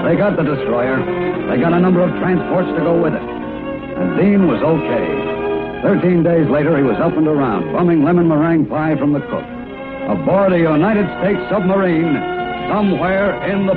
They got the destroyer. They got a number of transports to go with it. And Dean was okay. 13 days later, he was up and around, bumming lemon meringue pie from the cook, aboard a United States submarine somewhere in the